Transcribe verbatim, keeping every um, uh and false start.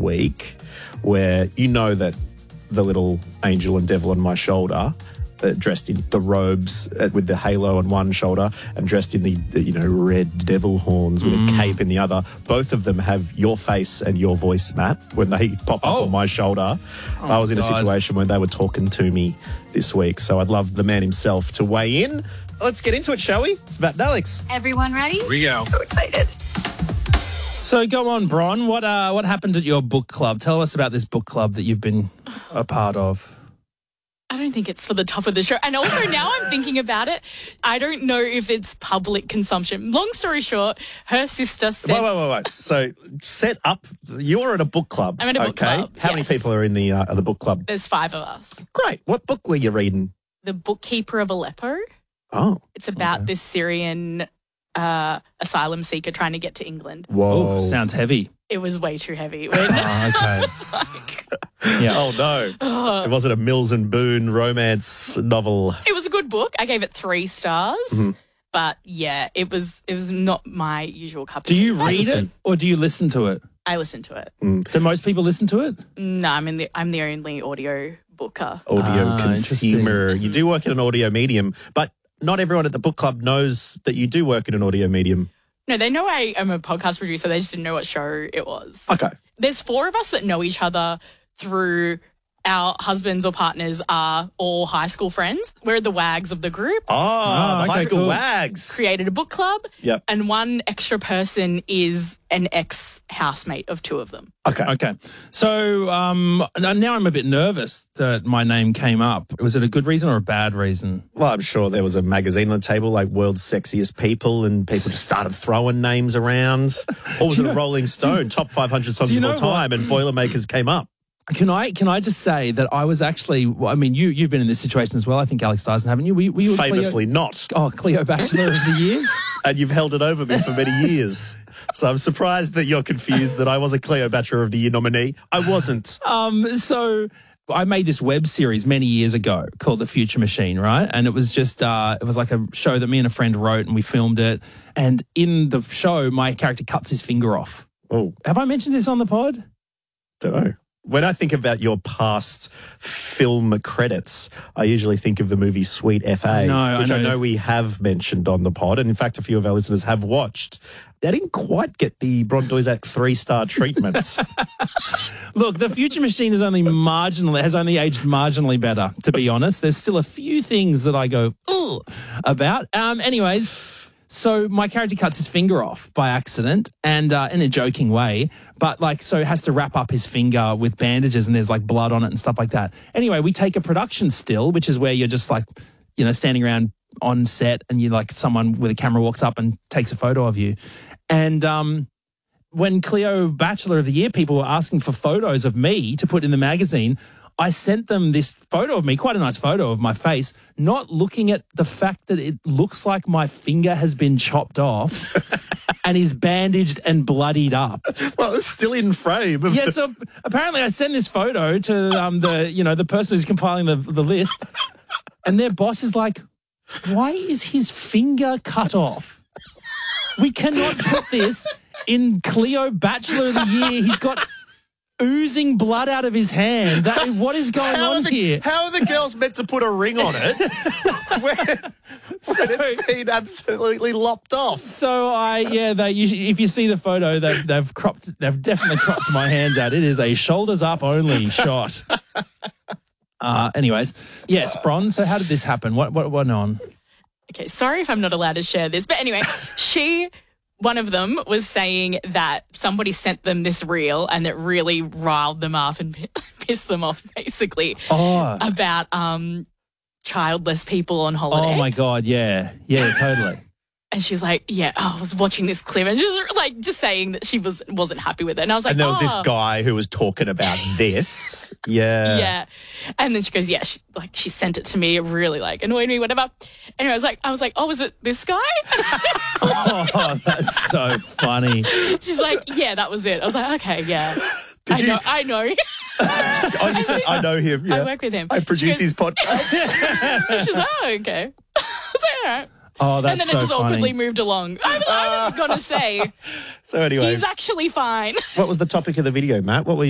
week where you know that the little angel and devil on my shoulder, uh, dressed in the robes uh, with the halo on one shoulder and dressed in the, the you know, red devil horns with mm. a cape in the other, both of them have your face and your voice, Matt, when they pop up oh. on my shoulder. Oh, I was in God. a situation where they were talking to me this week, so I'd love the man himself to weigh in. Let's get into it, shall we? It's Matt and Alex. Everyone ready? Here we go. So excited. So go on, Bron. What uh, what happened at your book club? Tell us about this book club that you've been a part of. I don't think it's for the top of the show. And also now I'm thinking about it, I don't know if it's public consumption. Long story short, her sister said... Wait, wait, wait, wait. So set up, you're at a book club. I'm at a book okay? club, How yes. many people are in the, uh, the book club? There's five of us. Great. What book were you reading? The Bookkeeper of Aleppo. Oh. It's about okay. this Syrian uh, asylum seeker trying to get to England. Whoa. Ooh, sounds heavy. It was way too heavy. When Oh, okay. it's like, Yeah. Oh, no. oh. It wasn't a Mills and Boon romance novel. It was a good book. I gave it three stars. Mm-hmm. But yeah, it was it was not my usual cup of Do tea. you read it or do you listen to it? I listened to it. Mm. Do most people listen to it? No, I'm in the I'm the only audio booker. Audio Ah, consumer. You do work in an audio medium, but not everyone at the book club knows that you do work in an audio medium. No, they know I am a podcast producer. They just didn't know what show it was. Okay. There's four of us that know each other through our husbands or partners are all high school friends. We're the wags of the group. Oh, Oh, the okay, high school cool. wags. Created a book club. Yep. And one extra person is an ex-housemate of two of them. Okay. Okay. So um, now I'm a bit nervous that my name came up. Was it a good reason or a bad reason? Well, I'm sure there was a magazine on the table like World's Sexiest People and people just started throwing names around. Or was Do it you a know- Rolling Stone, top five hundred songs do you of all know time, and Boilermakers came up? Can I can I just say that I was actually, well, I mean, you, you've been in this situation as well. I think Alex Dyson, haven't you? Were, you- were you a Famously Cleo, not. Oh, Cleo Bachelor of the Year? And you've held it over me for many years. So I'm surprised that you're confused that I was a Cleo Bachelor of the Year nominee. I wasn't. Um, so I made this web series many years ago called The Future Machine, right? And it was just, uh, it was like a show that me and a friend wrote and we filmed it. And in the show, my character cuts his finger off. Oh, Have I mentioned this on the pod? don't know. When I think about your past film credits, I usually think of the movie Sweet F A, know, I which I know. know. I know we have mentioned on the pod. And in fact, a few of our listeners have watched. They didn't quite get the Brondoisac three-star treatment. Look, The Future Machine is only marginally, has only aged marginally better, to be honest. There's still a few things that I go, ugh, about. Um, anyways, so my character cuts his finger off by accident and uh, in a joking way, but like, so has to wrap up his finger with bandages and there's like blood on it and stuff like that. Anyway, we take a production still, which is where you're just like, you know, standing around on set and you like someone with a camera walks up and takes a photo of you. And um, when Cleo Bachelor of the Year people were asking for photos of me to put in the magazine, I sent them this photo of me, quite a nice photo of my face, not looking at the fact that it looks like my finger has been chopped off and is bandaged and bloodied up. Well, it's still in frame. Of Yeah, the- so apparently I sent this photo to um, the, you know, the person who's compiling the, the list, and their boss is like, why is his finger cut off? We cannot put this in Cleo Bachelor of the Year. He's got oozing blood out of his hand. That, what is going How are, on the, here? how are the girls meant to put a ring on it when, when it's been absolutely lopped off? So I, yeah, they. You, if you see the photo, they've they've cropped. They've definitely cropped my hands out. It is a shoulders up only shot. Uh, anyways, yes, Bron. So how did this happen? What what went on? Okay, sorry if I'm not allowed to share this. But anyway, she, one of them was saying that somebody sent them this reel and it really riled them up and pissed them off, basically, Oh, about um, childless people on holiday. oh my God, yeah, yeah, totally. And she was like, yeah, oh, I was watching this clip and just like just saying that she was, wasn't happy with it. And I was like, And there was oh. this guy who was talking about this. Yeah. Yeah. And then she goes, yeah, she, like she sent it to me. It really like annoyed me, whatever. Anyway, I was like, I was like, oh, was it this guy? Oh, that's so funny. She's like, yeah, that was it. I was like, okay, yeah. Did I you- know, I know. Oh, you said, I know him. Yeah. I work with him. I produce She his podcast. She's like, oh, okay. I was like, all right. Oh, that's And then so it just funny. awkwardly moved along. I was, I was going to say, So anyway, he's actually fine. what was the topic of the video, Matt? What were